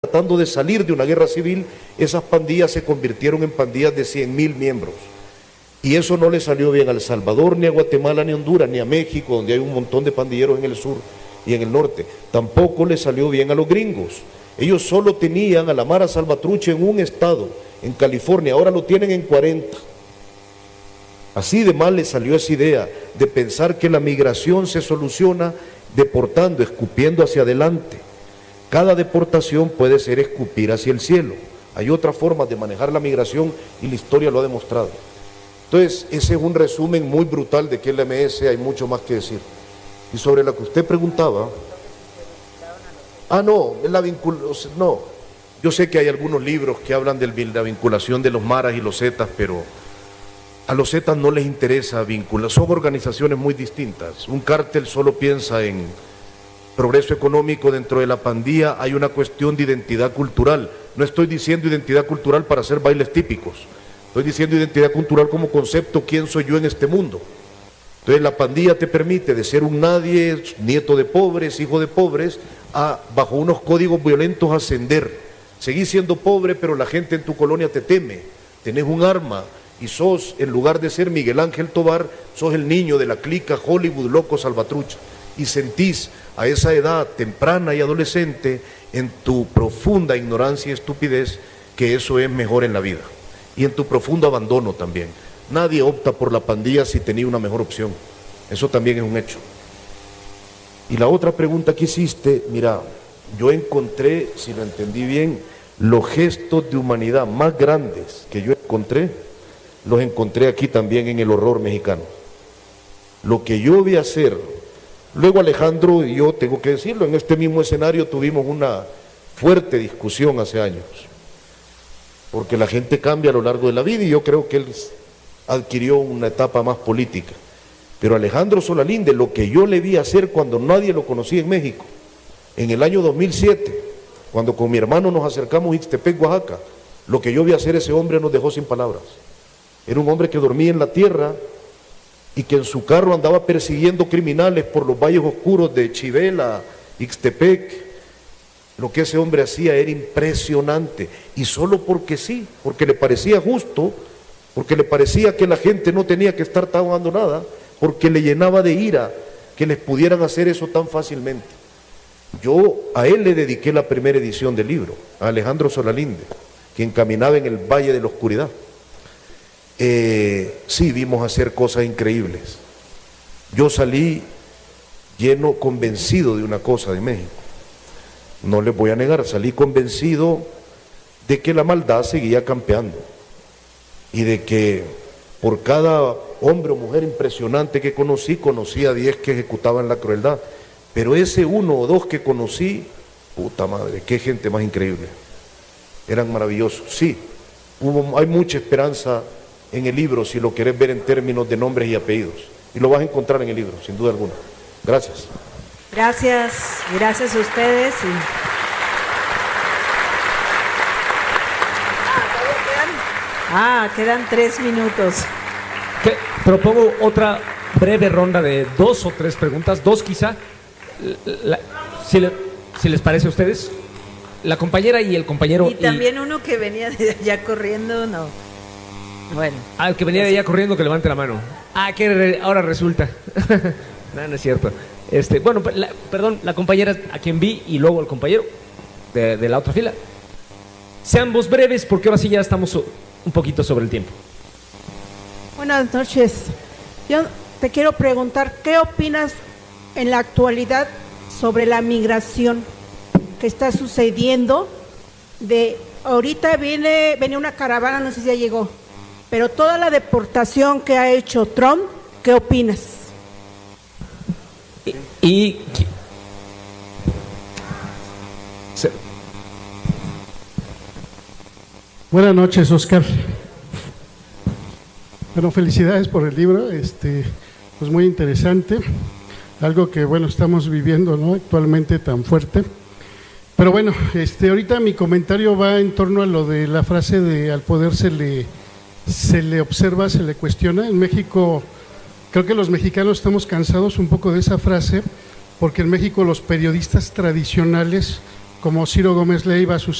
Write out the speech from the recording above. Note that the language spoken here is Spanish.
tratando de salir de una guerra civil, esas pandillas se convirtieron en pandillas de 100.000 miembros. Y eso no le salió bien a El Salvador, ni a Guatemala, ni a Honduras, ni a México, donde hay un montón de pandilleros en el sur y en el norte. Tampoco le salió bien a los gringos. Ellos solo tenían a la Mara Salvatrucha en un estado, en California, ahora lo tienen en 40. Así de mal le salió esa idea de pensar que la migración se soluciona deportando, escupiendo hacia adelante. Cada deportación puede ser escupir hacia el cielo. Hay otras formas de manejar la migración y la historia lo ha demostrado. Entonces, ese es un resumen muy brutal de qué es la MS, hay mucho más que decir. Y sobre lo que usted preguntaba, no, yo sé que hay algunos libros que hablan de la vinculación de los maras y los zetas, pero a los zetas no les interesa vincular, son organizaciones muy distintas. Un cártel solo piensa en progreso económico, dentro de la pandilla hay una cuestión de identidad cultural. No estoy diciendo identidad cultural para hacer bailes típicos, estoy diciendo identidad cultural como concepto, ¿quién soy yo en este mundo? Entonces la pandilla te permite de ser un nadie, nieto de pobres, hijo de pobres, a bajo unos códigos violentos ascender. Seguís siendo pobre, pero la gente en tu colonia te teme, tenés un arma y sos, en lugar de ser Miguel Ángel Tobar, sos el niño de la clica Hollywood loco Salvatrucha, y sentís a esa edad temprana y adolescente, en tu profunda ignorancia y estupidez, que eso es mejor en la vida, y en tu profundo abandono también. Nadie opta por la pandilla si tenía una mejor opción, eso también es un hecho. Y la otra pregunta que hiciste, mira, yo encontré, si lo entendí bien, los gestos de humanidad más grandes que yo encontré, los encontré aquí también en el horror mexicano. Lo que yo vi hacer, luego Alejandro y yo, tengo que decirlo, en este mismo escenario tuvimos una fuerte discusión hace años, porque la gente cambia a lo largo de la vida y yo creo que él adquirió una etapa más política. Pero Alejandro Solalinde, lo que yo le vi hacer cuando nadie lo conocía en México, en el año 2007, cuando con mi hermano nos acercamos a Ixtepec, Oaxaca, lo que yo vi hacer ese hombre nos dejó sin palabras. Era un hombre que dormía en la tierra y que en su carro andaba persiguiendo criminales por los valles oscuros de Chivela, Ixtepec. Lo que ese hombre hacía era impresionante, y solo porque sí, porque le parecía justo, porque le parecía que la gente no tenía que estar tan abandonada, porque le llenaba de ira que les pudieran hacer eso tan fácilmente. Yo a él le dediqué la primera edición del libro, a Alejandro Solalinde, quien caminaba en el Valle de la Oscuridad. Sí, vimos hacer cosas increíbles. Yo salí lleno, convencido de una cosa de México. No les voy a negar, salí convencido de que la maldad seguía campeando y de que por cada hombre o mujer impresionante que conocí a 10 que ejecutaban la crueldad, pero ese uno o dos que conocí, puta madre, qué gente más increíble, eran maravillosos. Sí, hay mucha esperanza en el libro, si lo querés ver en términos de nombres y apellidos, y lo vas a encontrar en el libro, sin duda alguna. Gracias. Gracias a ustedes. Quedan 3 minutos. Propongo otra breve ronda de 2 o 3 preguntas, 2 quizá, si les parece a ustedes. La compañera y el compañero. Y también uno que venía de allá corriendo, no. Bueno. El que venía de allá corriendo, que levante la mano. Que ahora resulta. No es cierto. Bueno, perdón, la compañera a quien vi y luego el compañero de la otra fila. Sean vos breves porque ahora sí ya estamos un poquito sobre el tiempo. Buenas noches. Yo te quiero preguntar, ¿qué opinas en la actualidad sobre la migración que está sucediendo? Ahorita viene una caravana, no sé si ya llegó, pero toda la deportación que ha hecho Trump, ¿qué opinas? Buenas noches, Oscar. Bueno, felicidades por el libro, pues muy interesante, algo que bueno estamos viviendo, ¿no?, actualmente tan fuerte. Pero bueno, ahorita mi comentario va en torno a lo de la frase de al poder se le observa, se le cuestiona. En México, creo que los mexicanos estamos cansados un poco de esa frase, porque en México los periodistas tradicionales, como Ciro Gómez Leiva,